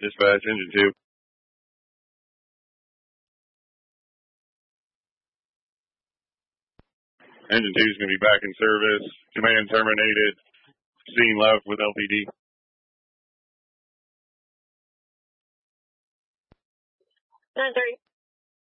Dispatch, engine 2. Engine 2 is going to be back in service. Command terminated. Scene left with LPD. 9:30.